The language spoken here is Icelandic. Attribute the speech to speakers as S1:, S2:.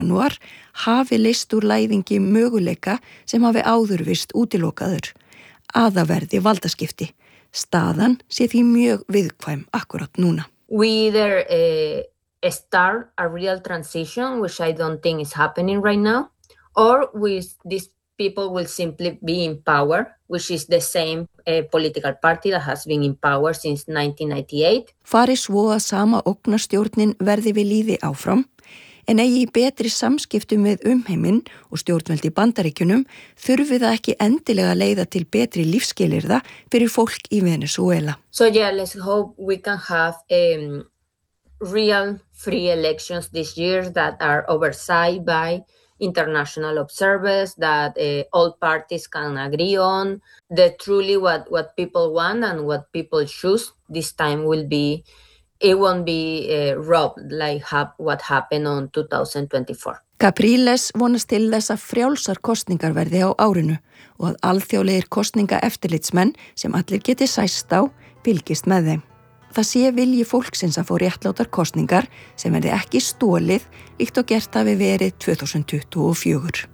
S1: janúar hafi leyst úr læðingi möguleika sem hafi áður vist útilokaður, að það verði valdaskipti. Staðan sé því mjög viðkvæm akkurat núna.
S2: We either start a real transition, which I don't think is happening right now, or these people will simply be in power, which is the same political party that has been in power since 1998.
S1: Fari svo að sama ógnarstjórnin verði við lýði áfram, en eigi betri samskiptum við umheiminn og stjórnvöld í Bandaríkjunum þurfi það ekki endilega leiða til betri lífsskilyrða fyrir fólk í Venezuela.
S2: So yeah, let's hope we can have real free elections this year that are oversight by international observers, that all parties can agree on, that truly what people want and what people choose this time will be. It won't be robbed like what happened on 2024.
S1: Capriles vonast til þess að frjálsar kosningar verði á árinu og að alþjóðlegir kosningaeftirlitsmenn sem allir geti sæst á fylgist með þeim. Það sé vilji fólksins að fá réttlátar kosningar sem verði ekki stolið líkt og gert hafi verið 2024.